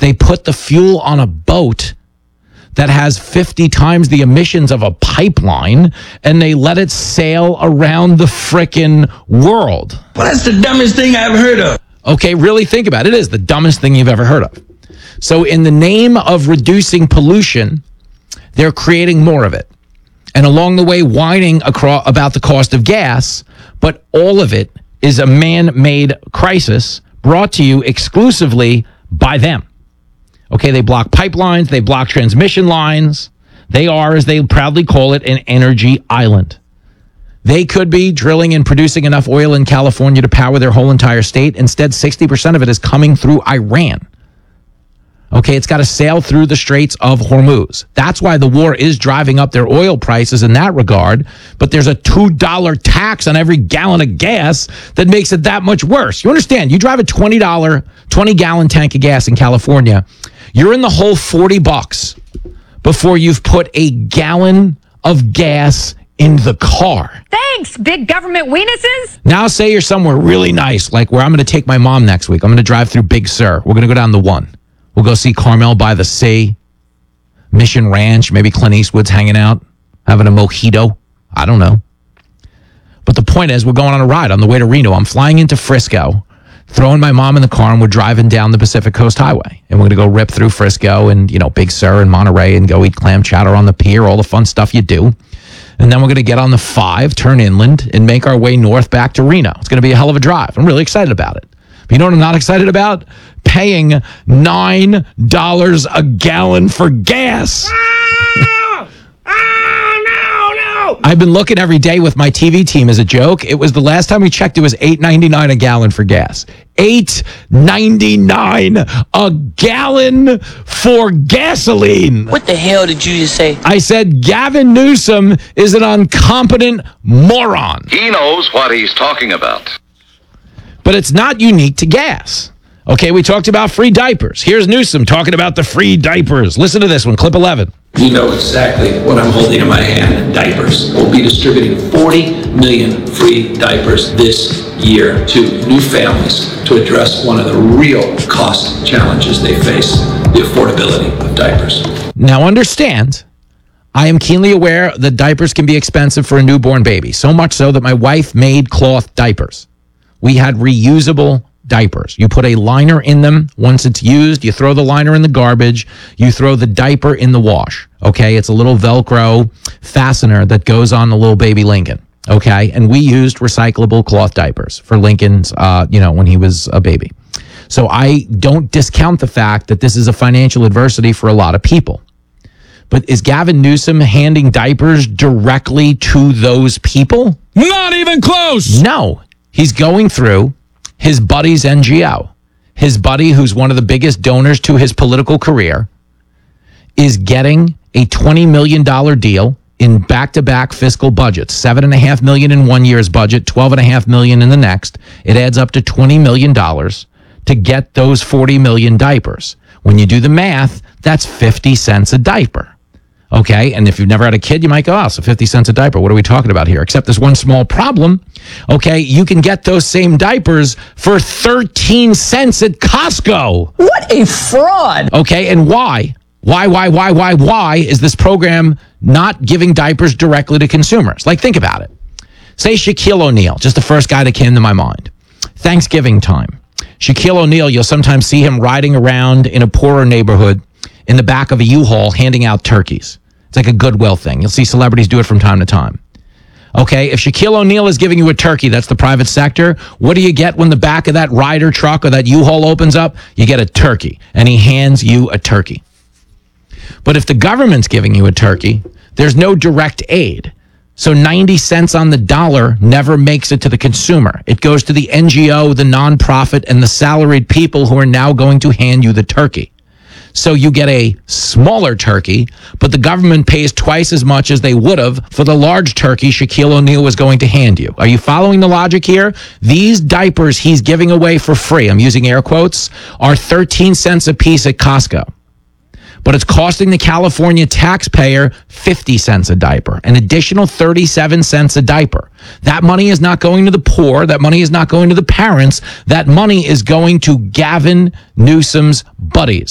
They put the fuel on a boat that has 50 times the emissions of a pipeline, and they let it sail around the frickin' world. Well, that's the dumbest thing I've heard of. Okay, really think about it. It is the dumbest thing you've ever heard of. So in the name of reducing pollution, they're creating more of it. And along the way, whining about the cost of gas, but all of it is a man-made crisis brought to you exclusively by them. Okay, they block pipelines, they block transmission lines. They are, as they proudly call it, an energy island. They could be drilling and producing enough oil in California to power their whole entire state. Instead, 60% of it is coming through Iran. Okay, it's got to sail through the Straits of Hormuz. That's why the war is driving up their oil prices in that regard. But there's a $2 tax on every gallon of gas that makes it that much worse. You understand? You drive a $20-gallon tank of gas in California, you're in the whole $40 before you've put a gallon of gas in the car. Thanks, big government weenuses. Now say you're somewhere really nice, like where I'm going to take my mom next week. I'm going to drive through Big Sur. We're going to go down the 1. We'll go see Carmel by the Sea, Mission Ranch, maybe Clint Eastwood's hanging out, having a mojito. I don't know. But the point is, we're going on a ride on the way to Reno. I'm flying into Frisco, throwing my mom in the car, and we're driving down the Pacific Coast Highway. And we're going to go rip through Frisco and, Big Sur and Monterey and go eat clam chowder on the pier, all the fun stuff you do. And then we're going to get on the 5, turn inland, and make our way north back to Reno. It's going to be a hell of a drive. I'm really excited about it. But you know what I'm not excited about? Paying $9 a gallon for gas. No. I've been looking every day with my TV team as a joke. It was the last time we checked, it was $8.99 a gallon for gas. $8.99 a gallon for gasoline. What the hell did you just say? I said Gavin Newsom is an incompetent moron. He knows what he's talking about. But it's not unique to gas. Okay, we talked about free diapers. Here's Newsom talking about the free diapers. Listen to this one, clip 11. You know exactly what I'm holding in my hand, diapers. We'll be distributing 40 million free diapers this year to new families to address one of the real cost challenges they face, the affordability of diapers. Now understand, I am keenly aware that diapers can be expensive for a newborn baby, so much so that my wife made cloth diapers. We had reusable diapers. You put a liner in them. Once it's used, you throw the liner in the garbage. You throw the diaper in the wash. Okay, it's a little Velcro fastener that goes on the little baby Lincoln. Okay, and we used recyclable cloth diapers for Lincoln's, when he was a baby. So I don't discount the fact that this is a financial adversity for a lot of people. But is Gavin Newsom handing diapers directly to those people? Not even close. No. He's going through his buddy's NGO. His buddy, who's one of the biggest donors to his political career, is getting a $20 million deal in back-to-back fiscal budgets. $7.5 million in one year's budget, $12.5 million in the next. It adds up to $20 million to get those 40 million diapers. When you do the math, that's 50 cents a diaper. Okay, and if you've never had a kid, you might go, so 50 cents a diaper. What are we talking about here? Except there's one small problem. Okay, you can get those same diapers for 13 cents at Costco. What a fraud. Okay, and why? Why is this program not giving diapers directly to consumers? Like, think about it. Say Shaquille O'Neal, just the first guy that came to my mind. Thanksgiving time. Shaquille O'Neal, you'll sometimes see him riding around in a poorer neighborhood in the back of a U-Haul handing out turkeys. It's like a Goodwill thing. You'll see celebrities do it from time to time. Okay, if Shaquille O'Neal is giving you a turkey, that's the private sector. What do you get when the back of that Ryder truck or that U-Haul opens up? You get a turkey, and he hands you a turkey. But if the government's giving you a turkey, there's no direct aid. So 90 cents on the dollar never makes it to the consumer. It goes to the NGO, the nonprofit, and the salaried people who are now going to hand you the turkey. So you get a smaller turkey, but the government pays twice as much as they would have for the large turkey Shaquille O'Neal was going to hand you. Are you following the logic here? These diapers he's giving away for free, I'm using air quotes, are 13 cents a piece at Costco. But it's costing the California taxpayer 50 cents a diaper, an additional 37 cents a diaper. That money is not going to the poor. That money is not going to the parents. That money is going to Gavin Newsom's buddies.